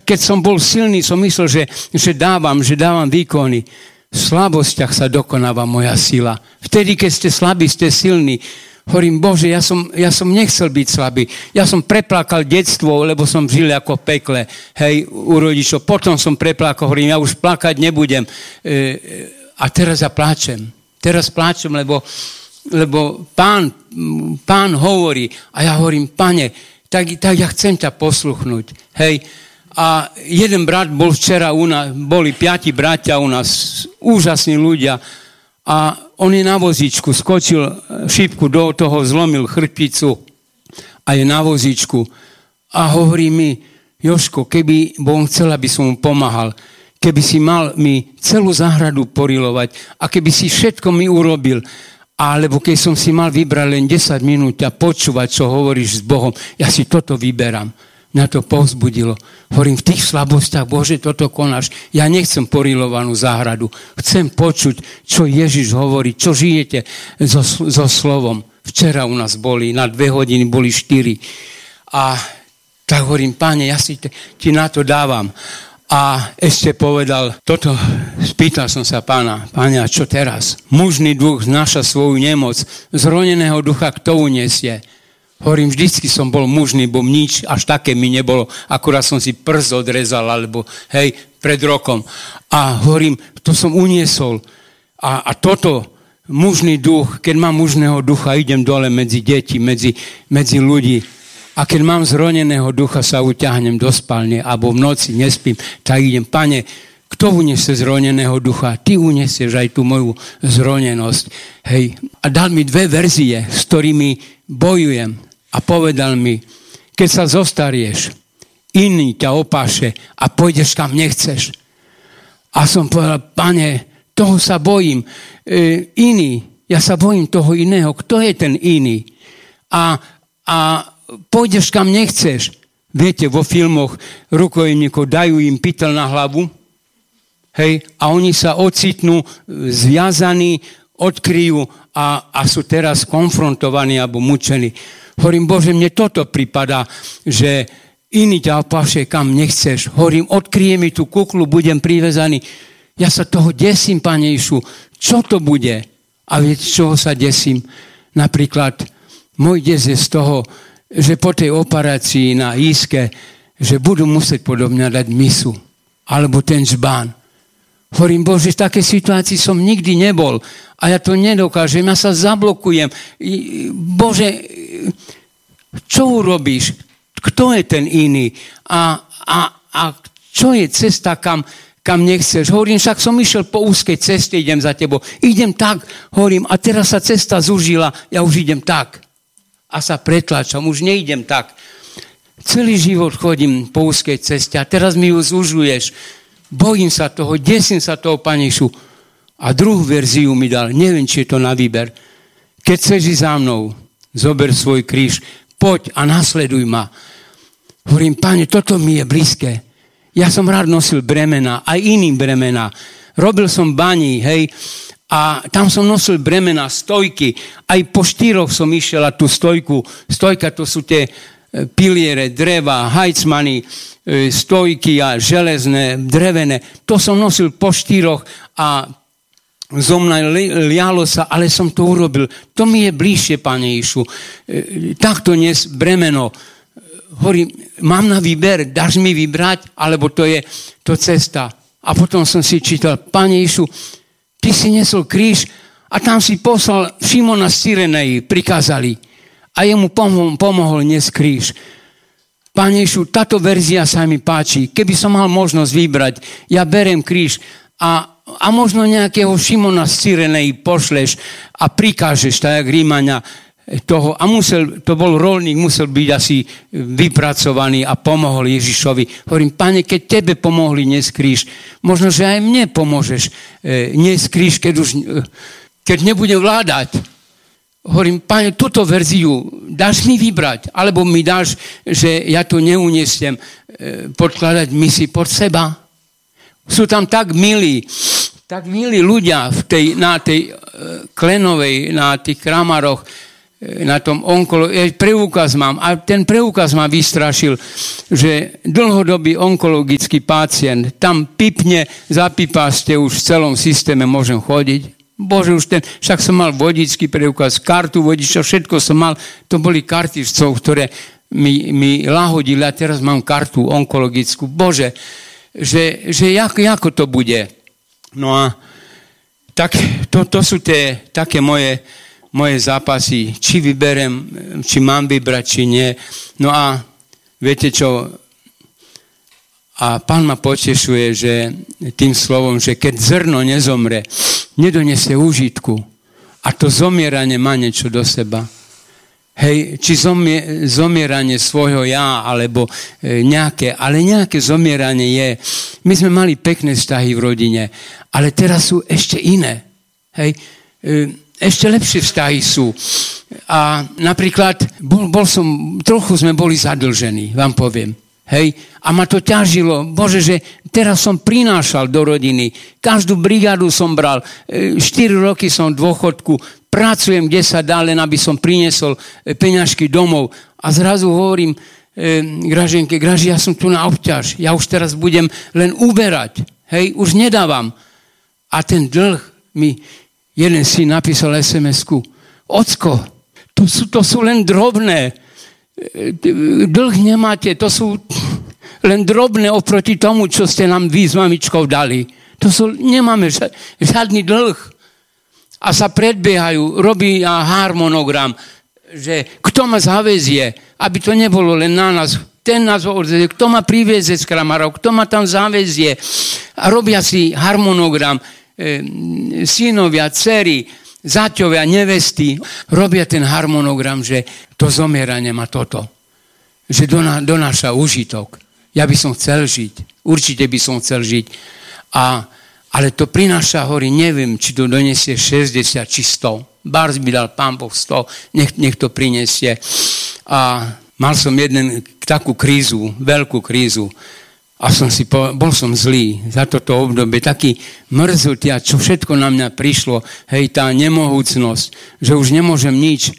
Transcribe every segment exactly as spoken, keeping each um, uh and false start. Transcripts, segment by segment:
keď som bol silný, som myslel, že, že dávam, že dávam výkony. V slabostiach sa dokonáva moja sila. Vtedy, keď ste slabí, ste silní. Hovorím, Bože, ja som, ja som nechcel byť slabý. Ja som preplakal detstvo, lebo som žil ako v pekle. Hej, u rodičov. Potom som preplakal, hovorím, ja už plakať nebudem. E, a teraz ja pláčem. Teraz pláčem, lebo, lebo pán, pán hovorí. A ja hovorím, Pane, tak, tak ja chcem ťa posluchnúť. Hej. A jeden brat bol včera u nás, boli piati bratia u nás, úžasní ľudia. A on je na vozíčku, skočil šípku do toho, zlomil chrbticu a je na vozíčku. A hovorí mi, Jožko, keby on chcel, aby som mu pomáhal, keby si mal mi celú záhradu porilovať a keby si všetko mi urobil, alebo keď som si mal vybrať len desať minút a počúvať, čo hovoríš s Bohom, ja si toto vyberám. Mňa to povzbudilo. Hovorím, v tých slabostiach, Bože, toto konáš. Ja nechcem porilovanú záhradu. Chcem počuť, čo Ježiš hovorí, čo žijete so, so slovom. Včera u nás boli, na dve hodiny boli štyri. A tak hovorím, Pane, ja si te, ti na to dávam. A ešte povedal, toto, spýtal som sa pána, Pane, a čo teraz? Mužný duch znáša svoju nemoc. Zroneného ducha kto uniesie? Hovorím, vždycky som bol mužný, bo nič až také mi nebolo. Akurát som si prst odrezal, alebo hej, pred rokom. A hovorím, to som uniesol. A, a toto, mužný duch, keď mám mužného ducha, idem dole medzi deti, medzi, medzi ľudí. A keď mám zroneného ducha, sa uťahnem do spálne, alebo v noci nespím, tak idem, Pane, kto uniesie zroneného ducha? Ty uniesieš aj tú moju zronenosť. Hej. A dal mi dve verzie, s ktorými bojujem. A povedal mi, keď sa zostarieš, iný ťa opáše a pôjdeš kam nechceš. A som povedal, Pane, toho sa bojím. E, iný, ja sa bojím toho iného. Kto je ten iný? A, a pôjdeš kam nechceš. Viete, vo filmoch rukojemníkov dajú im pytel na hlavu, hej, a oni sa ocitnú zviazaní, odkryjú a, a sú teraz konfrontovaní alebo mučení. Hovorím, Bože, mne toto pripadá, že iný ťa opáše, kam nechceš. Hovorím, odkryje mi tú kuklu, budem privezaný. Ja sa toho desím, Pane Ježišu. Čo to bude? A viete, čoho sa desím? Napríklad, môj des je z toho, že po tej operácii na íske, že budú musieť podobne dať misu. Alebo ten žbán. Hovorím, Bože, v takej situácii som nikdy nebol. A ja to nedokážem, ja sa zablokujem. Bože, čo urobíš? Kto je ten iný? A, a, a čo je cesta, kam, kam nechceš? Hovorím, však som išiel po úzkej ceste, idem za tebou. Idem tak, hovorím, a teraz sa cesta zužila, ja už idem tak. A sa pretlačam, už neidem tak. Celý život chodím po úzkej ceste a teraz mi ju zužuješ. Bojím sa toho, desím sa toho, Pane Ježišu. A druhú verziu mi dal, neviem, či je to na výber. Keď chceš ísť za mnou, zober svoj kríž, poď a nasleduj ma. Hovorím, Pane, toto mi je blízke. Ja som rád nosil bremena, aj iným bremena. Robil som baní, hej, a tam som nosil bremena, stojky. Aj po štyroch som išiel a tú stojku, stojka to sú tie piliere, dreva, hajcmany, stojky a železné, drevené. To som nosil po štyroch a zo mňa lialo sa, ale som to urobil. To mi je bližšie, Pane Ježišu. Takto nes bremeno. Hovorím, mám na výber, dáš mi vybrať, alebo to je to cesta. A potom som si čítal, Pane Ježišu, ty si nesol kríž a tam si poslal Šimona z Cyrenej, prikázali. A jemu pomohol, pomohol niesť kríž. Pane Ježišu, táto verzia sa mi páči. Keby som mal možnosť vybrať, ja berem kríž a A možno nejakého Šimona z Cyrenej pošleš a prikážeš, tak jak Rímania toho. A musel, to bol rolník, musel byť asi vypracovaný a pomohol Ježišovi. Hovorím, Pane, keď tebe pomohli niesť kríž, možno, že aj mne pomôžeš e, niesť kríž, keď už e, keď nebude vládať. Hovorím, Pane, túto verziu dáš mi vybrať, alebo mi dáš, že ja to neuniesiem e, podkladať misi pod seba. Sú tam tak milí, tak milí ľudia v tej, na tej e, Klenovej, na tých Kramaroch. na tom onkolo, preukaz mám a ten preukaz ma vystrašil, že dlhodobý onkologický pacient, tam pipne, zapípa ste už v celom systéme, môžem chodiť. Bože, už ten, však som mal vodičský preukaz, kartu vodiča, všetko som mal, to boli kartičcov, ktoré mi, mi lahodili a teraz mám kartu onkologickú. Bože, že, že ako, ako to bude? No a tak to, to sú tie také moje moje zápasy, či vyberem, či mám vybrať, či nie. No a viete čo, a Pán ma potešuje, že tým slovom, že keď zrno nezomre, nedonesie úžitku a to zomieranie má niečo do seba. Hej, či zomie, zomieranie svojho ja, alebo e, nejaké, ale nejaké zomieranie je. My sme mali pekné vzťahy v rodine, ale teraz sú ešte iné. Hej, e, ešte lepšie vzťahy sú. A napríklad, bol, bol som, trochu sme boli zadlžení, vám poviem. Hej, a ma to ťažilo. Bože, že teraz som prinášal do rodiny. Každú brigádu som bral. štyri roky som v dôchodku. Pracujem, kde sa dá, len aby som priniesol peňažky domov. A zrazu hovorím e, Graženke, Graži, ja som tu na obťaž. Ja už teraz budem len uberať. Hej, už nedávam. A ten dlh mi jeden si napísal es em esku. Ocko, to sú, to sú len drobné. Dlh nemáte, to sú len drobné oproti tomu, čo ste nám vy s mamičkou dali. To sú, nemáme žiadny dlh. A sa predbiehajú, robí harmonogram, že kto ma zavezie, aby to nebolo len na nás. Ten nás odvezie, kto ma privieze z Kramarov, kto ma tam zavezie. A robia si harmonogram, synovia, dcery, zaťovia, nevesty, robia ten harmonogram, že to zomieranie má toto. Že donáša užitok. Ja by som chcel žiť. Určite by som chcel žiť. A, ale to prináša hory, neviem, či to donesie šesťdesiat či sto. Bárs by dal Pán Boh sto, nech, nech to prinesie. A mal som jeden takú krízu, veľkú krízu. A som si povedal, bol som zlý za toto obdobie, taký mrzutý, a čo všetko na mňa prišlo, hej, tá nemohúcnosť, že už nemôžem nič.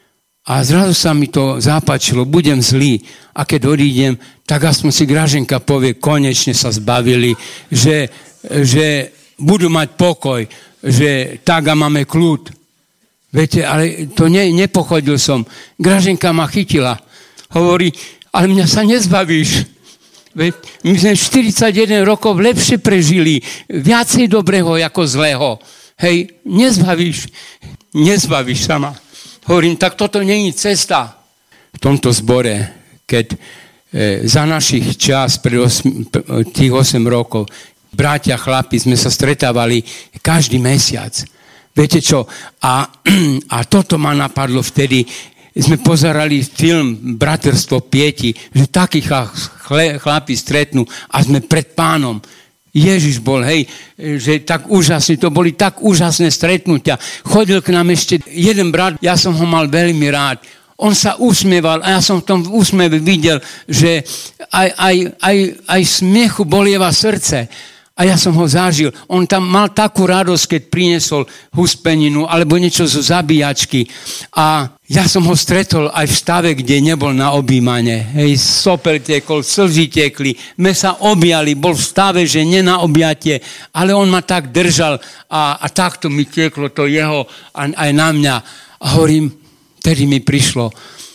A zrazu sa mi to zapáčilo, budem zlý. A keď odídem, tak aspoň si Graženka povie, konečne sa zbavili, že, že budú mať pokoj, že tak a máme kľud. Viete, ale to ne, nepochodil som. Graženka ma chytila. Hovorí, ale mňa sa nezbavíš. My sme štyridsaťjeden rokov lepšie prežili, viacej dobrého ako zlého. Hej, nezbavíš, nezbavíš sa ma. Hovorím, tak toto nie je cesta. V tomto zbore, keď e, za našich čas, pred osm, tých osem rokov, bratia, chlapi, sme sa stretávali každý mesiac. Viete čo? A, a toto ma napadlo vtedy, sme pozerali film Braterstvo pieti, že takí chlapi stretnú a sme pred Pánom. Ježiš bol, hej, že tak úžasne, to boli tak úžasné stretnutia. Chodil k nám ešte jeden brat, ja som ho mal veľmi rád. On sa usmieval a ja som v tom úsmeve videl, že aj, aj, aj, aj smiechu bolieva srdce. A ja som ho zažil. On tam mal takú radosť, keď priniesol huspeninu alebo niečo zo zabíjačky. A ja som ho stretol aj v stave, kde nebol na objímanie. Hej, sopel tekol, slzy tekli. My sa objali, bol v stave, že nie na objatie, ale on ma tak držal a, a takto mi teklo to jeho aj na mňa. A hovorím, tedy mi prišlo,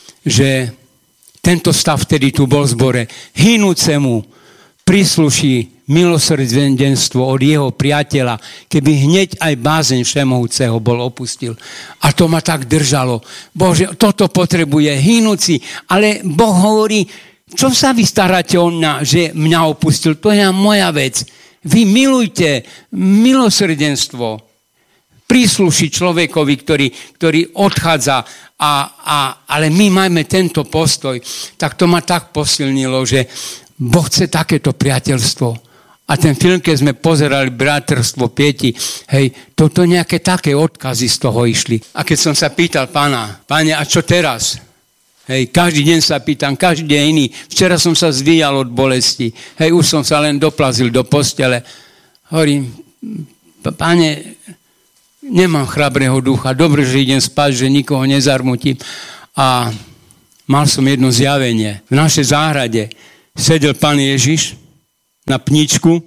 že tento stav vtedy tu bol v zbore. Hynúcemu prisluší milosrdenstvo od jeho priateľa, keby hneď aj bázeň Všemohúceho bol opustil. A to ma tak držalo. Bože, toto potrebuje hynúci, ale Boh hovorí, čo sa vy staráte o mňa, že mňa opustil? To je moja vec. Vy milujte milosrdenstvo. Prísluší človekovi, ktorý, ktorý odchádza, a, a, ale my máme tento postoj. Tak to ma tak posilnilo, že Boh chce takéto priateľstvo. A ten film, keď sme pozerali Braterstvo pieti, hej, toto nejaké také odkazy z toho išli. A keď som sa pýtal Pána, Páne, a čo teraz? Hej, každý deň sa pýtam, každý deň iný. Včera som sa zvíjal od bolesti. Hej, už som sa len doplazil do postele. Hovorím, Páne, nemám chrabrého ducha, dobre, že idem spať, že nikoho nezarmutím. A mal som jedno zjavenie. V našej záhrade sedel Pán Ježiš na pničku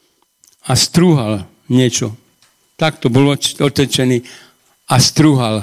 a strúhal niečo. Takto bol otečený a strúhal.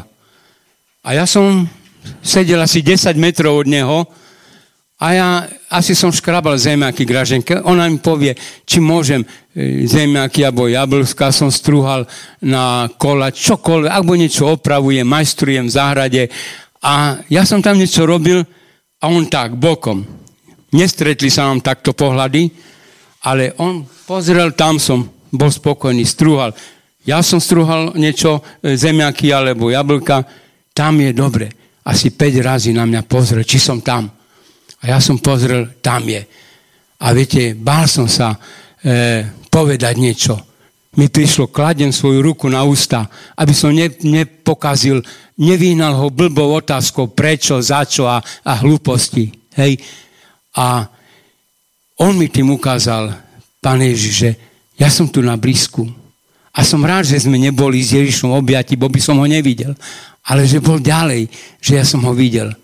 A ja som sedel asi desať metrov od neho a ja asi som škrabal zemiaky Graženke. Ona mi povie, či môžem zemiaky alebo jablska. Som strúhal na kola, čokoľvek, alebo niečo opravujem, majstrujem v záhrade. A ja som tam niečo robil a on tak, bokom. Nestretli sa nám takto pohľady, ale on pozrel, tam som bol spokojný, strúhal. Ja som strúhal niečo, zemiaky alebo jablka, tam je dobre. Asi päť razy na mňa pozrel, či som tam. A ja som pozrel, tam je. A viete, bál som sa e, povedať niečo. Mi prišlo, kladem svoju ruku na ústa, aby som ne, nepokazil, nevyhnal ho blbou otázkou, prečo, za čo a, a hlúposti. Hej. A on mi tým ukázal, Pán Ježiš, že ja som tu na blízku. A som rád, že sme neboli s Ježišom objati, bo by som ho nevidel. Ale že bol ďalej, že ja som ho videl.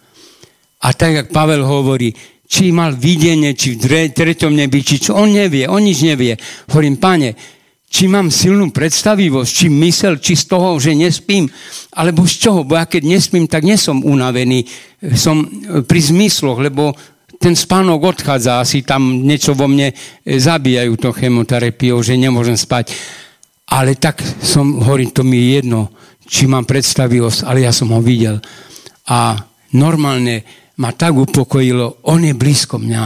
A tak, jak Pavel hovorí, či mal videnie, či v treťom nebi, či čo, on nevie, on nič nevie. Hovorím, Pane, či mám silnú predstavivosť, či mysel, či z toho, že nespím, alebo z čoho, bo ja keď nespím, tak nie som unavený, som pri zmysloch, lebo ten spánok odchádza, asi tam niečo vo mne zabíjajú to chemoterapiou, že nemôžem spať. Ale tak som, hovorím, to mi je jedno, či mám predstavivosť, ale ja som ho videl. A normálne ma tak upokojilo, on je blízko mňa.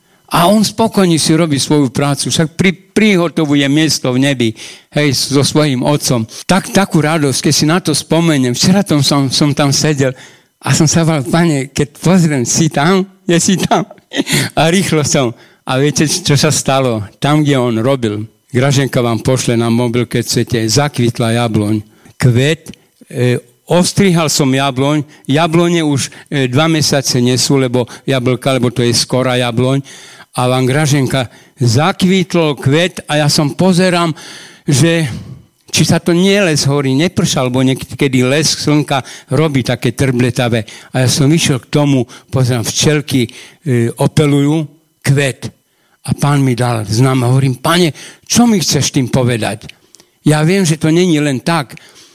A on spokojne si robí svoju prácu, však pri, prihotovuje miesto v nebi, hej, so svojím otcom. Tak, takú radosť, keď si na to spomeniem, včera tom som, som tam sedel a som sa povedal, Pane, keď pozriem, si tam, je si tam. A rýchlo som. A viete, čo sa stalo? Tam, kde on robil, Graženka vám pošle na mobil, keď chcete, zakvitla jabloň. Kvet, e, ostrihal som jabloň, jablone už e, dva mesiace nesú, lebo jablka, lebo to je skorá jabloň. A vám Graženka zakvitlo kvet a ja som pozerám, že či sa to nie les horí, nepršal, bo niekedy les slnka robí také trbletavé. A ja som išiel k tomu, pozerám, včelky e, opelujú kvet. A Pán mi dal znám a hovorím, Pane, čo mi chceš tým povedať? Ja viem, že to není len tak.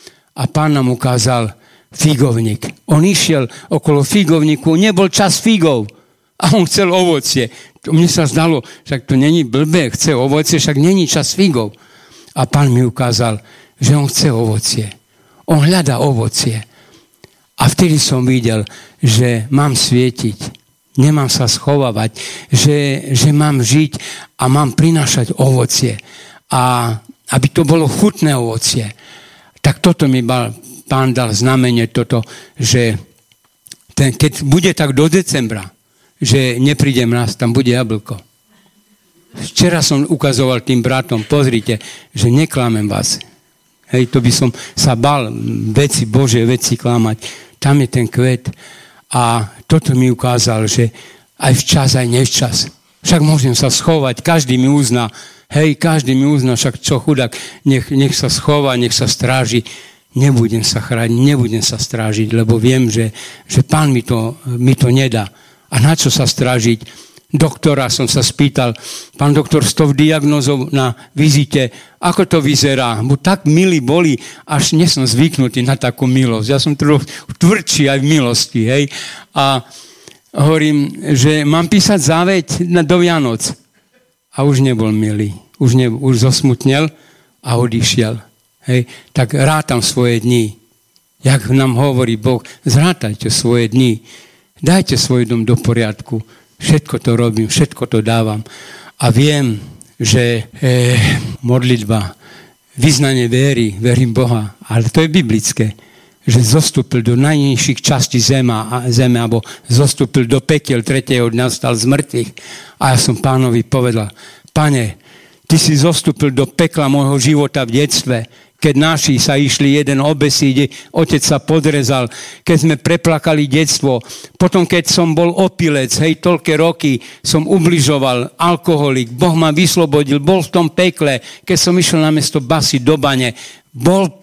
A Pán nám ukázal figovník. On išiel okolo figovníku, nebol čas figov. A on chcel ovocie. Mne sa zdalo, však to není blbé, chce ovocie, však není čas figov. A Pán mi ukázal, že on chce ovocie. On hľadá ovocie. A vtedy som videl, že mám svietiť. Nemám sa schovávať, že, že mám žiť a mám prinášať ovocie. A aby to bolo chutné ovocie. Tak toto mi bal, Pán dal znamenie toto, že ten, keď bude tak do decembra, že neprídem raz, tam bude jablko. Včera som ukazoval tým bratom, pozrite, že neklamem vás. Hej, to by som sa bal veci Božie, veci klamať. Tam je ten kvet. A toto mi ukázal, že aj včas, aj nevčas. Však môžem sa schovať, každý mi uzná. Hej, každý mi uzná, však čo chudák, nech, nech sa schová, nech sa stráži. Nebudem sa chrániť, nebudem sa strážiť, lebo viem, že, že Pán mi to, mi to nedá. A na čo sa strážiť? Doktora som sa spýtal, pán doktor, s tou diagnózou na vizite, ako to vyzerá? Bo tak milí boli, až nie som zvyknutý na takú milosť. Ja som trochu tvrdší aj v milosti, hej. A hovorím, že mám písať záveď na do Vianoc. A už nebol milý. Už, ne, už zosmutnel a odišiel. Hej. Tak rátam svoje dni. Jak nám hovorí Boh, zrátajte svoje dni. Dajte svoj dom do poriadku. Všetko to robím, všetko to dávam. A viem, že e, modlitba, vyznanie viery, verím Boha, ale to je biblické, že zostúpil do najnižších častí zema, zeme, alebo zostúpil do pekiel, tretieho dňa stal z mŕtvych. A ja som Pánovi povedal, Pane, Ty si zostúpil do pekla môjho života v detstve, keď naši sa išli jeden obesiť, otec sa podrezal, keď sme preplakali detstvo. Potom, keď som bol opilec, hej, toľké roky som ubližoval, alkoholik, Boh ma vyslobodil, bol v tom pekle, keď som išiel na mesto basy do bane, bol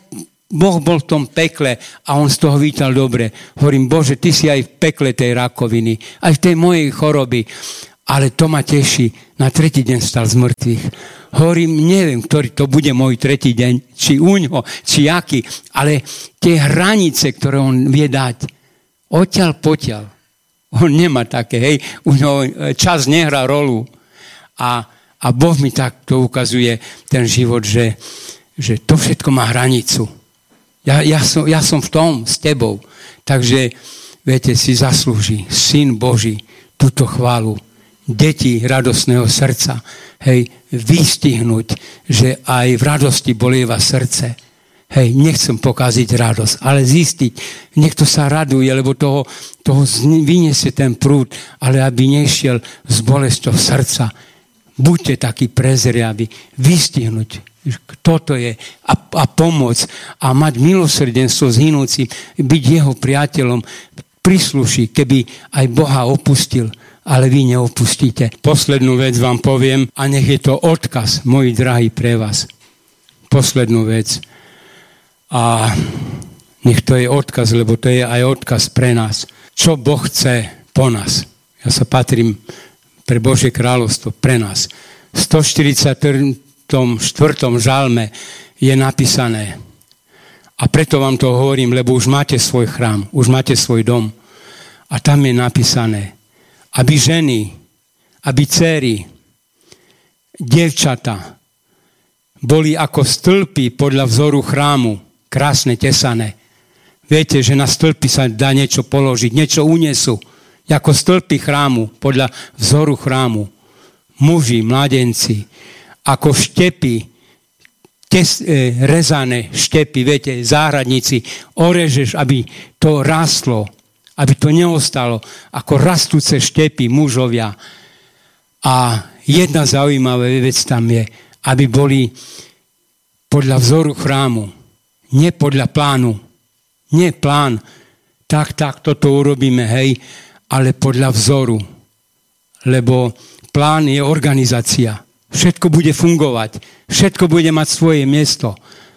Boh bol v tom pekle a on z toho vítal dobre. Hovorím, Bože, ty si aj v pekle tej rakoviny, aj v tej mojej choroby. Ale to ma teší. Na tretí deň stal z mŕtvych. Hovorím, neviem, ktorý to bude môj tretí deň, či uňho, či aký, ale tie hranice, ktoré on vie dať, odtiaľ potiaľ. On nemá také, hej, uňho čas nehrá rolu. A, a Boh mi takto ukazuje ten život, že, že to všetko má hranicu. Ja, ja, som, ja som v tom s tebou. Takže, viete, si zaslúži Syn Boží túto chválu. Deti radosného srdca, hej, vystihnúť, že aj v radosti bolieva srdce. Hej, nechcem pokaziť radosť, ale zistiť, niekto sa raduje, lebo toho, toho vyniesie ten prúd, ale aby nešiel z bolesťou srdca. Buďte takí prezriaví, vystihnúť, kto to je a, a pomôcť a mať milosrdenstvo s hinúcim, byť jeho priateľom, prislúši, keby aj Boha opustil, ale vy neopustíte. Poslednú vec vám poviem a nech je to odkaz, moji drahí, pre vás. Poslednú vec. A nech to je odkaz, lebo to je aj odkaz pre nás. Čo Boh chce po nás. Ja sa patrím pre Božie kráľovstvo, pre nás. V stoštyridsiatom štvrtom žalme je napísané. A preto vám to hovorím, lebo už máte svoj chrám, už máte svoj dom. A tam je napísané, aby ženy, aby dcéry, dievčata boli ako stĺpy podľa vzoru chrámu, krásne tesané. Viete, že na stĺpy sa dá niečo položiť, niečo unesú, ako stĺpy chrámu, podľa vzoru chrámu. Muži, mladenci, ako štepy, tes, e, rezané štepy, viete, záhradníci, orežeš, aby to rástlo, aby to neostalo ako rastúce štepy mužovia. A jedna zaujímavá vec tam je, aby boli podľa vzoru chrámu, nie podľa plánu. Nie plán, tak, tak, toto urobíme, hej, ale podľa vzoru. Lebo plán je organizácia. Všetko bude fungovať, všetko bude mať svoje miesto.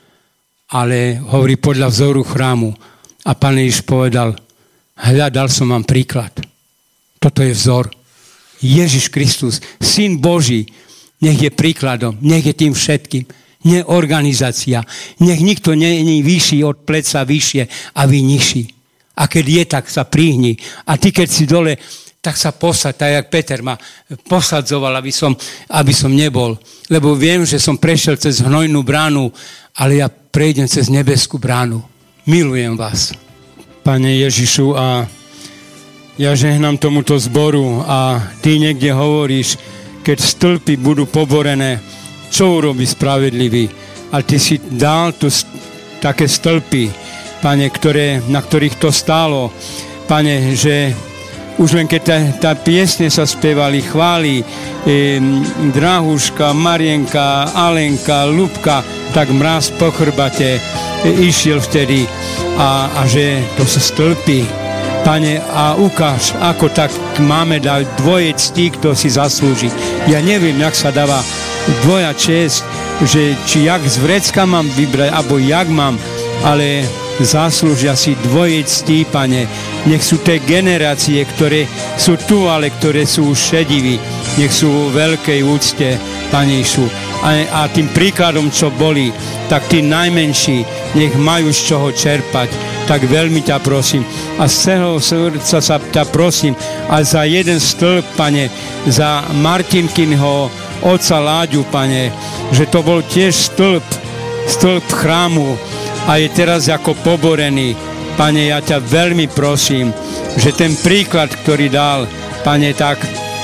Ale hovorí podľa vzoru chrámu. A Pán Ježiš povedal, hľadal som vám príklad. Toto je vzor. Ježiš Kristus, Syn Boží, nech je príkladom, nech je tým všetkým. Nie organizácia. Nech nikto nie je vyšší od pleca vyššie a vy nižší. A keď je, tak sa prihni. A ty, keď si dole, tak sa posaď, tak jak Peter ma posadzoval, aby som, aby som nebol. Lebo viem, že som prešiel cez hnojnú bránu, ale ja prejdem cez nebeskú bránu. Milujem vás. Pane Ježišu, a ja žehnám tomuto zboru a ty niekde hovoríš, keď stĺpy budú poborené, čo urobí spravedlivý? Ale ty si dal tu také stĺpy, Pane, ktoré, na ktorých to stálo. Pane, že už len keď tá, tá piesne sa spievali, chváli, e, Drahuška, Marienka, Alenka, Ľubka, tak mráz po chrbate e, išiel vtedy a, a že to sú stĺpy. Pane, a ukáž, ako tak máme dať dvoje cti, kto si zaslúži. Ja neviem, jak sa dáva dvoja česť, že či jak z vrecka mám vybrať, alebo jak mám, ale zaslúžia si dvoje cti, Pane. Nech sú tie generácie, ktoré sú tu, ale ktoré sú už šediví. Nech sú vo veľkej úcte, Pane Ježišu. A, a tým príkladom, čo boli, tak tí najmenší, nech majú z čoho čerpať. Tak veľmi ťa prosím. A z celého srdca sa ťa prosím a za jeden stĺp, Pane, za Martinkinho otca Láďu, Pane, že to bol tiež stĺp, stĺp chrámu a je teraz ako poborený. Pane, ja ťa veľmi prosím, že ten príklad, ktorý dal, Pane, tak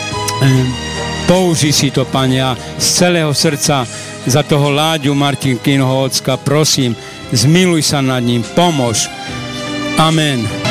použij si to, Pane, a z celého srdca za toho Láďu Martinkinho ocka prosím, zmiluj sa nad ním, pomôž. Amen.